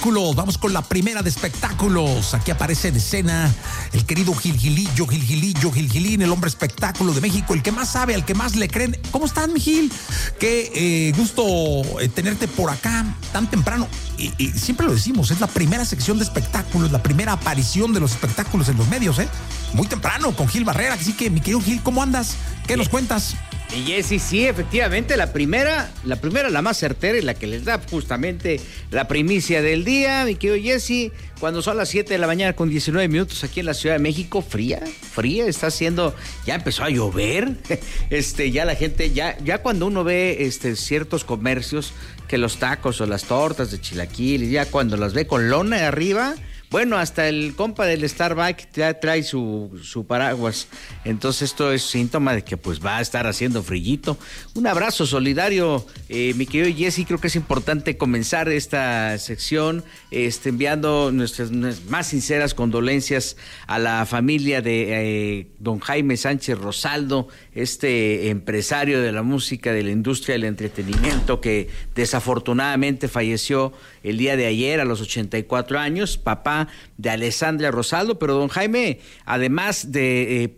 Vamos con la primera de espectáculos. Aquí aparece en escena el querido Gilgilín, el hombre espectáculo de México, el que más sabe, al que más le creen. ¿Cómo están, mi Gil? Qué gusto tenerte por acá tan temprano. Y siempre lo decimos, es la primera sección de espectáculos, la primera aparición de los espectáculos en los medios, muy temprano, con Gil Barrera. Así que, mi querido Gil, ¿cómo andas? ¿Qué nos cuentas? Y Jessy, sí, efectivamente, la primera, la más certera y la que les da justamente la primicia del día, mi querido Jessy, cuando son las 7 de la mañana con 19 minutos aquí en la Ciudad de México, fría, está haciendo, ya empezó a llover, ya la gente, ya cuando uno ve ciertos comercios, que los tacos o las tortas de chilaquiles, ya cuando las ve con lona de arriba. Bueno, hasta el compa del Starbucks ya trae su paraguas. Entonces esto es síntoma de que pues va a estar haciendo frillito. Un abrazo solidario, mi querido Jessy. Creo que es importante comenzar esta sección enviando nuestras más sinceras condolencias a la familia de don Jaime Sánchez Rosaldo, empresario de la música, de la industria del entretenimiento, que desafortunadamente falleció el día de ayer a los 84 años, papá de Alessandra Rosaldo. Pero don Jaime, además de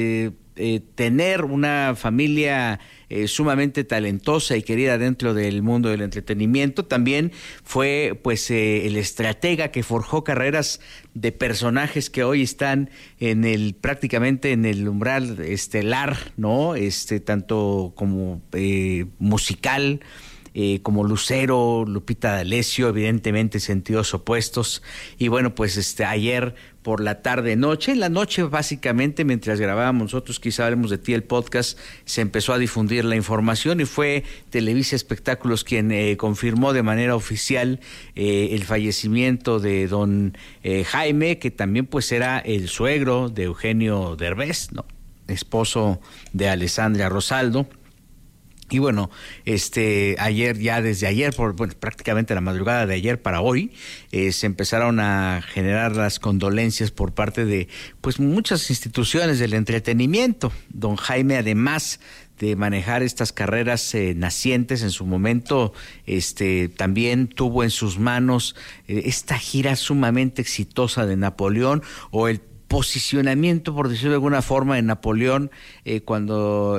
tener una familia sumamente talentosa y querida dentro del mundo del entretenimiento, también fue el estratega que forjó carreras de personajes que hoy están prácticamente en el umbral estelar, ¿no? Tanto como musical, como Lucero, Lupita D'Alessio, evidentemente sentidos opuestos. Y bueno, pues ayer por la tarde-noche, en la noche básicamente, mientras grabábamos nosotros, quizá hablemos de ti, el podcast, se empezó a difundir la información y fue Televisa Espectáculos quien confirmó de manera oficial el fallecimiento de don Jaime, que también pues era el suegro de Eugenio Derbez, ¿no? Esposo de Alessandra Rosaldo. Y bueno, desde ayer, prácticamente la madrugada de ayer para hoy, se empezaron a generar las condolencias por parte de pues muchas instituciones del entretenimiento. Don Jaime, además de manejar estas carreras nacientes en su momento, también tuvo en sus manos esta gira sumamente exitosa de Napoleón, o el posicionamiento, por decirlo de alguna forma, de Napoleón, cuando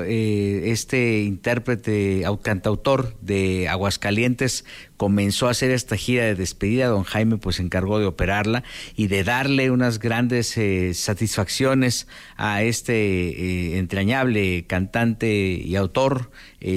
intérprete, cantautor de Aguascalientes, comenzó a hacer esta gira de despedida. Don Jaime pues se encargó de operarla y de darle unas grandes satisfacciones a entrañable cantante y autor,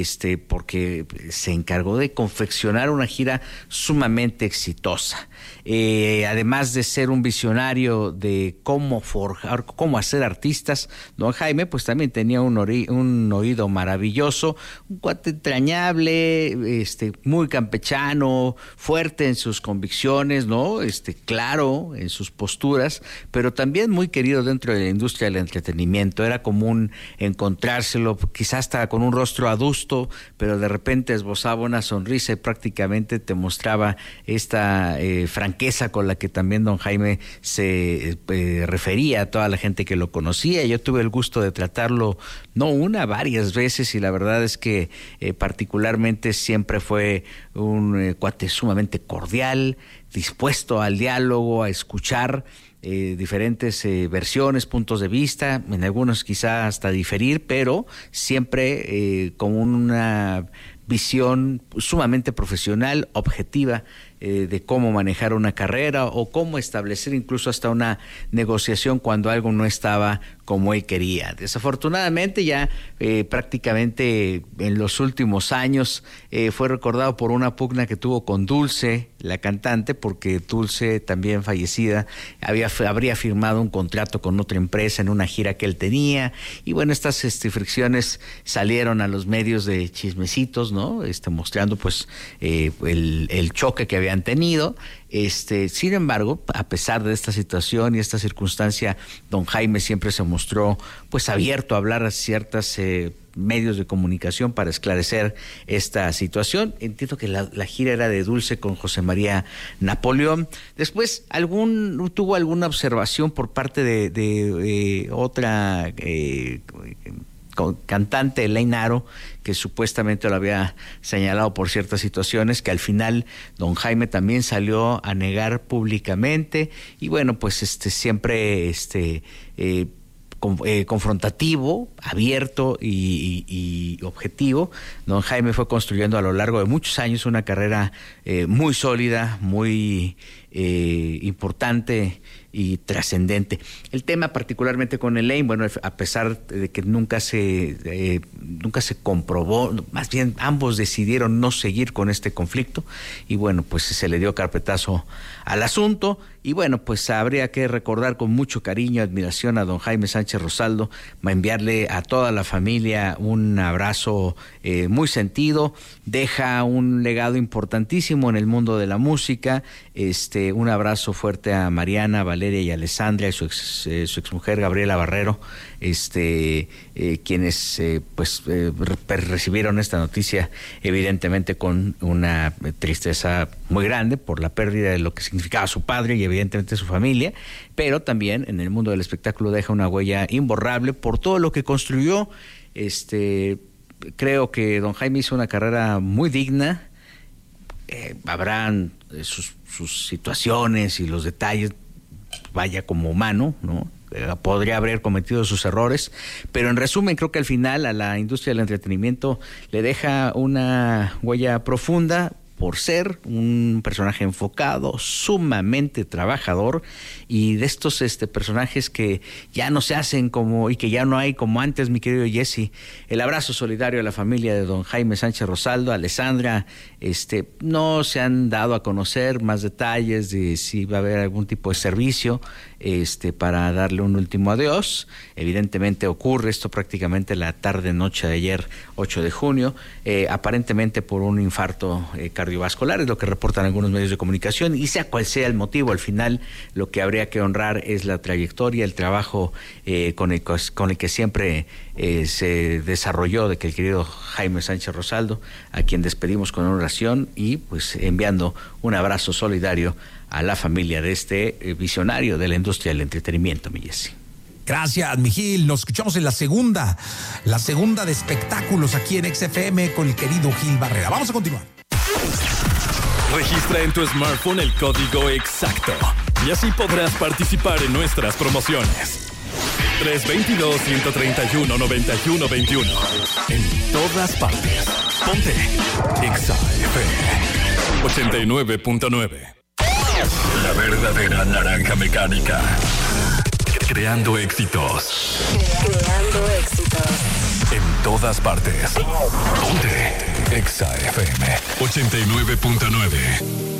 porque se encargó de confeccionar una gira sumamente exitosa. Además de ser un visionario de cómo forjar, cómo hacer artistas, don Jaime pues también tenía un oído maravilloso, un cuate entrañable, muy campechano, fuerte en sus convicciones, ¿no? Claro en sus posturas, pero también muy querido dentro de la industria del entretenimiento. Era común encontrárselo, quizás hasta con un rostro adusto, pero de repente esbozaba una sonrisa y prácticamente te mostraba esta franqueza con la que también don Jaime se refería a toda la gente que lo conocía. Yo tuve el gusto de tratarlo no una, varias veces, y la verdad es que particularmente siempre fue un cuate sumamente cordial, dispuesto al diálogo, a escuchar diferentes versiones, puntos de vista, en algunos quizá hasta diferir, pero siempre con una visión sumamente profesional, objetiva, de cómo manejar una carrera o cómo establecer incluso hasta una negociación cuando algo no estaba como él quería. Desafortunadamente ya prácticamente en los últimos años fue recordado por una pugna que tuvo con Dulce, la cantante, porque Dulce, también fallecida, habría firmado un contrato con otra empresa en una gira que él tenía, y bueno, estas fricciones salieron a los medios de chismecitos, ¿no? Mostrando pues el choque que habían tenido. Sin embargo, a pesar de esta situación y esta circunstancia, don Jaime siempre se mostró pues abierto a hablar a ciertas medios de comunicación para esclarecer esta situación. Entiendo que la gira era de Dulce con José María Napoleón. Después tuvo alguna observación por parte de otra cantante Elaine Aro, que supuestamente lo había señalado por ciertas situaciones, que al final don Jaime también salió a negar públicamente. Y bueno, pues siempre confrontativo, abierto y objetivo. Don Jaime fue construyendo a lo largo de muchos años una carrera muy sólida, muy importante y trascendente. El tema particularmente con Elaine, bueno, a pesar de que nunca se comprobó, más bien ambos decidieron no seguir con este conflicto, y bueno, pues se le dio carpetazo al asunto. Y bueno, pues habría que recordar con mucho cariño, admiración a don Jaime Sánchez Rosaldo, enviarle a toda la familia un abrazo muy sentido. Deja un legado importantísimo en el mundo de la música. Un abrazo fuerte a Mariana, Valeria y Alessandra y su exmujer Gabriela Barrero, quienes recibieron esta noticia evidentemente con una tristeza muy grande por la pérdida de lo que significaba su padre y evidentemente su familia, pero también en el mundo del espectáculo deja una huella imborrable por todo lo que construyó. Creo que don Jaime hizo una carrera muy digna. Habrán sus situaciones y los detalles, vaya, como humano, ¿no? Podría haber cometido sus errores, pero en resumen creo que al final a la industria del entretenimiento le deja una huella profunda por ser un personaje enfocado, sumamente trabajador, y de estos personajes que ya no se hacen y que ya no hay como antes, mi querido Jesse. El abrazo solidario a la familia de don Jaime Sánchez Rosaldo. Alessandra, no se han dado a conocer más detalles de si va a haber algún tipo de servicio para darle un último adiós. Evidentemente ocurre esto prácticamente la tarde-noche de ayer, 8 de junio, aparentemente por un infarto cardiovascular, es lo que reportan algunos medios de comunicación, y sea cual sea el motivo, al final lo que habría que honrar es la trayectoria, el trabajo con el que siempre se desarrolló de que el querido Jaime Sánchez Rosaldo, a quien despedimos con una oración y pues enviando un abrazo solidario a la familia de este visionario de la industria del entretenimiento, mi Jesse. Gracias, Miguel. Nos escuchamos en la segunda de espectáculos aquí en XFM con el querido Gil Barrera. Vamos a continuar. Registra en tu smartphone el código exacto y así podrás participar en nuestras promociones. 322-131-9121. En todas partes. Ponte Exa FM 89.9. La verdadera naranja mecánica. Creando éxitos. Creando éxitos. En todas partes. Ponte Exa FM 89.9.